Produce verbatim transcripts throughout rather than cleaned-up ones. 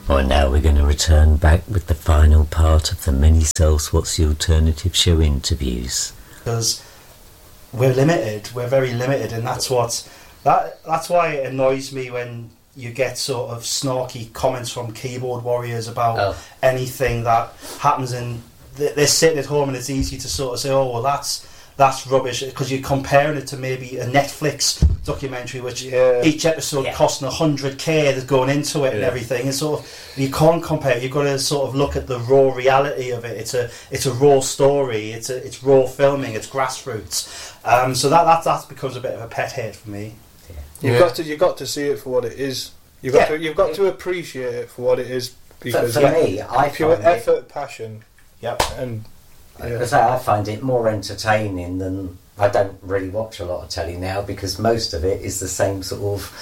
Well, now we're going to return back with the final part of the Many Selves What's the Alternative Show interviews. Because we're limited, we're very limited, and that's what that that's why it annoys me when you get sort of snarky comments from keyboard warriors about oh. anything that happens, and they're sitting at home and it's easy to sort of say, oh well, that's that's rubbish, because you're comparing it to maybe a Netflix documentary which yeah. each episode yeah. costing one hundred k that's going into it yeah. and everything, and sort of you can't compare. You've got to sort of look at the raw reality of it. It's a it's a raw story, it's a it's raw filming, it's grassroots, um, so that, that that becomes a bit of a pet hate for me. yeah. You've yeah. got to you've got to see it for what it is. You've got yeah. to you've got to appreciate it for what it is, because for, for me, I pure find effort, it, passion, Yep. and yeah. yeah. As I say, I find it more entertaining than. I don't really watch a lot of telly now because most of it is the same sort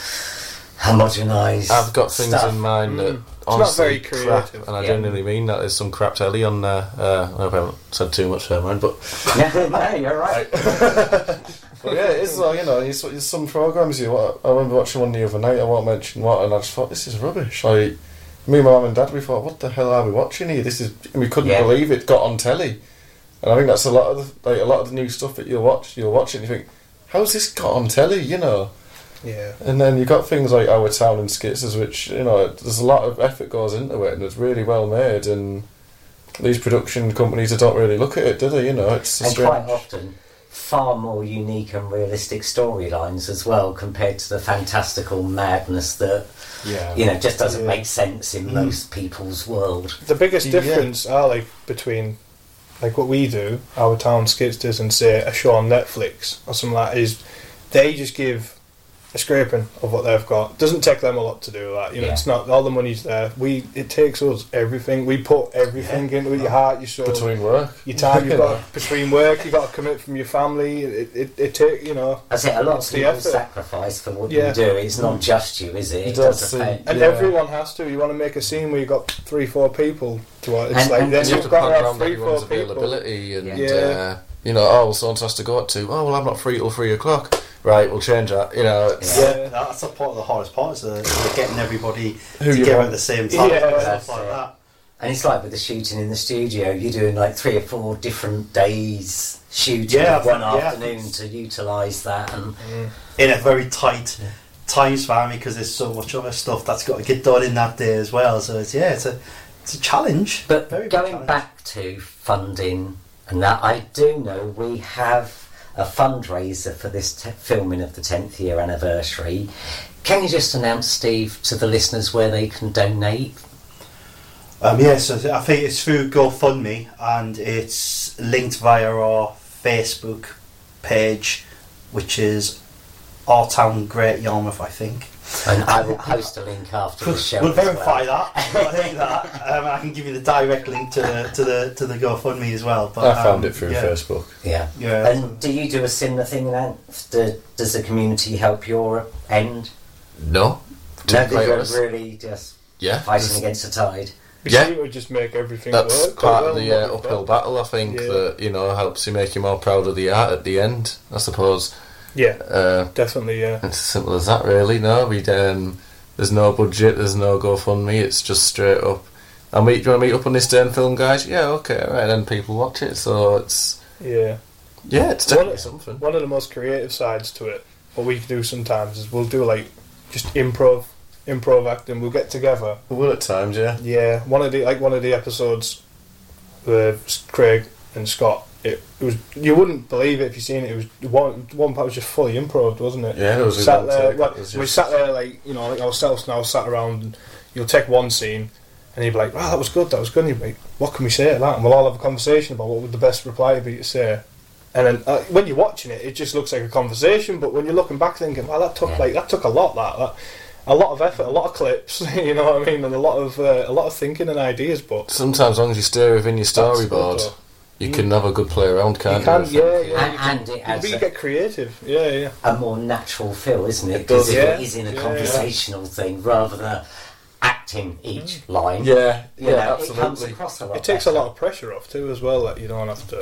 of homogenised I've got things stuff. in mind that Mm. It's honestly not very crap, creative. and I Yeah. genuinely mean that. There's some crap telly on there. Uh, I hope I haven't said too much there, man, but No, no, you're right. but yeah, it is like, you know, it's, it's some programmes you. I remember watching one the other night. I won't mention what, and I just thought, this is rubbish. Like, me, my mum and dad, we thought, what the hell are we watching here? This is, and we couldn't Yeah. believe it got on telly. And I think that's a lot of the, like a lot of the new stuff that you'll watch. You'll watch it and you think, how's this got on telly? You know. yeah. And then you've got things like Our Town and Skitzers, which, you know, there's a lot of effort goes into it, and it's really well made. And these production companies, they don't really look at it, do they? You know, it's And strange. quite often, far more unique and realistic storylines as well, compared to the fantastical madness that Yeah. you know just doesn't Yeah. make sense in Mm. most people's world. The biggest Yeah. difference are like between like what we do, Our Town, Skidsters, and say a show on Netflix or something like that, is they just give a scraping of what they've got. Doesn't take them a lot to do that. You know, Yeah. it's not all the money's there. We it takes us everything. We put everything into it, your heart, your soul, Between work. your time. You've You got know. between work. You've got to commit from your family. It it, it take you know. I say a lot It's of the people effort. sacrifice for what Yeah. you do. It's not just you, is it? You It don't does see- affect. And Yeah. everyone has to. You want to make a scene where you got three, four people to watch. It's And- like and then You have you've to got plan to have around three, four everyone's people. availability, and Yeah. uh, you know, oh, someone has to go at two. Oh, well, I'm not free till three o'clock. Right, we'll change that. You know, it's, Yeah. Yeah, that's the part of the hardest part, is the, the getting everybody Who you together want. at the same time, Yeah, and that's stuff like it. that. And it's like with the shooting in the studio, you're doing like three or four different days shooting Yeah, one yeah. afternoon to utilise that. And Mm. In a very tight time span, because there's so much other stuff that's got to get done in that day as well. So it's yeah, it's a it's a challenge. But Very big going challenge. back to funding, and that I do know we have a fundraiser for this te- filming of the tenth year anniversary. Can you just announce, Steve, to the listeners where they can donate? Um, yeah, so I think it's through GoFundMe, and it's linked via our Facebook page, which is Our Town Great Yarmouth, I think. And I will post a link after the show. We'll as verify well. that. I think that um, I can give you the direct link to the to the to the GoFundMe as well. But, I found um, it through yeah. Facebook. Yeah. Yeah. And do you do a similar thing, Ant? Do, does the community help your end? No, to No, be quite you're honest. really just Yeah, fighting it's- against the tide. We Yeah. seem to just make everything that's work. quite part well, of the what uh, we've uphill got. battle. I think Yeah. that, you know, helps you make you more proud of the art at the end. I suppose. Yeah, Uh, definitely. Yeah. It's as simple as that, really. No, we um, there's no budget, there's no GoFundMe. It's just straight up. I meet. Do you want to meet up on this day and film, guys? Yeah, okay, right. And then people watch it, so it's Yeah. yeah, it's One- definitely something. One of the most creative sides to it, what we do sometimes is we'll do like just improv, improv acting. We'll get together. We will at times, yeah. Yeah, one of the like one of the episodes with Craig and Scott. It, it was you wouldn't believe it if you seen it. It was one one part was just fully improv, wasn't it? Yeah, it was a Sat one there, take, well, it was we just- sat there like you know like ourselves now sat around. And you'll take one scene and you'll be like, "Wow, that was good. That was good." And you'll be like, "What can we say to that?" And we'll all have a conversation about what would the best reply be to say. And then uh, when you're watching it, it just looks like a conversation. But when you're looking back, thinking, "Wow, that took Yeah. like that took a lot. That, that a lot of effort, a lot of clips. You know what I mean? And a lot of uh, a lot of thinking and ideas." But Sometimes, as long as you stay within your That's good, storyboard, though. you can have a good play around, can't you you? can, yeah, yeah. And, you can, and it you adds really a, get creative. Yeah, yeah. a more natural feel, isn't it? It Because does, if yeah. it is in a Yeah, conversational thing rather than acting each line, Yeah, you yeah, know, it comes absolutely. across a lot It takes a better. lot of pressure off too, as well. That you don't have to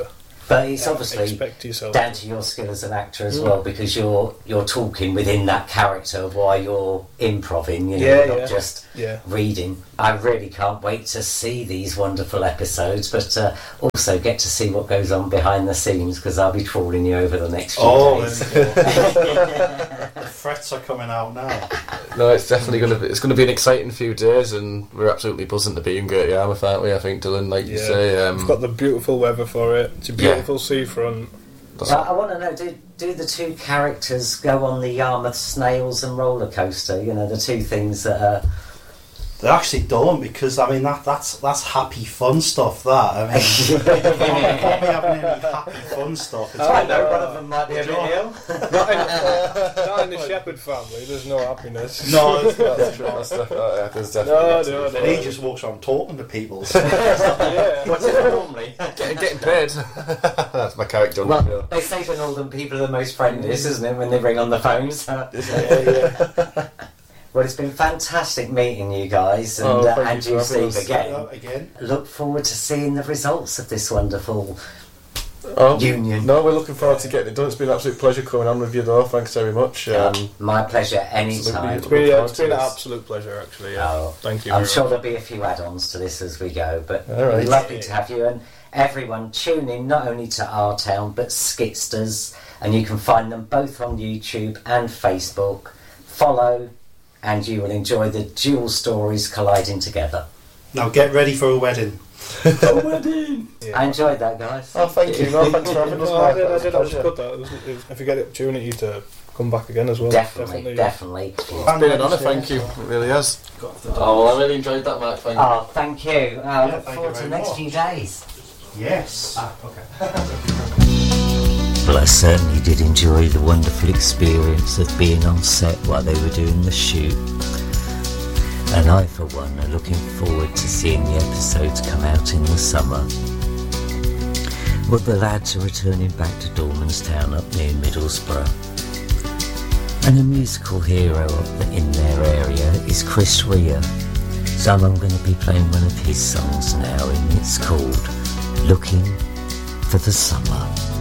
But it's Yeah, obviously expect yourself. down to your skill as an actor as well, because you're you're talking within that character while you're improving, you know, Yeah, not yeah. just Yeah. reading. I really can't wait to see these wonderful episodes, but uh, also get to see what goes on behind the scenes, because I'll be trawling you over the next few Oh, days. the threats are coming out now. No, it's definitely going to be. It's going to be an exciting few days, and we're absolutely buzzing to be in Great Yarmouth, aren't we? I think, Dylan, like you Yeah. say, um, We've got the beautiful weather for it. It's a Yeah. beautiful seafront. that's Now, I want to know, do, do the two characters go on the Yarmouth Snails and roller coaster? You know, the two things that are... They actually don't, because I mean that that's that's happy fun stuff. That I mean, you can't, you can't be having any happy fun stuff. It's I like, know one of them might be a bit ill. Not in, not in the Shepherd family, there's no happiness. no, it's, that's true. That's def- uh, yeah, there's No, definitely. no, no. and he just walks around talking to people. Yeah. What's it normally? Getting, getting paid. That's my character. on the Well, show. they say to Northern people are the most friendliest, isn't it, when they ring on the phones? Yeah, yeah. Well, it's been fantastic meeting you guys, and, Oh, uh, thank and you you, for having Steve, us. again. again. Look forward to seeing the results of this wonderful Oh, union. No, we're looking forward to getting it done. It's been an absolute pleasure coming on with you, though. Thanks very much. Uh, Um, my pleasure, absolutely. anytime. It's been, it's been an Yes. absolute pleasure, actually. Yeah. Oh, Thank you. I'm very sure much. there'll be a few add-ons to this as we go, but All right. lovely to have you, and everyone tune in not only to Our Town but Skitsters, and you can find them both on YouTube and Facebook. Follow, and you will enjoy the dual stories colliding together. Now get ready for a wedding. Yeah. I enjoyed that, guys. oh, thank you. No, thanks for having us. No, I Mark. did, I That was a did. I was pleasure. good. That. It was, it was, if you get the opportunity to come back again as well, Definitely, definitely. definitely. It's been an honour, thank you. It really has. Oh, well, I really enjoyed that, Mark. Thank you. Oh, thank you. I look thank you forward to the very next much. few days. Yes. Well, I certainly did enjoy the wonderful experience of being on set while they were doing the shoot. And I, for one, are looking forward to seeing the episodes come out in the summer. Well, the lads are returning back to Dormanstown up near Middlesbrough. And a musical hero in their area is Chris Rea. So I'm going to be playing one of his songs now, and it's called Looking for the Summer.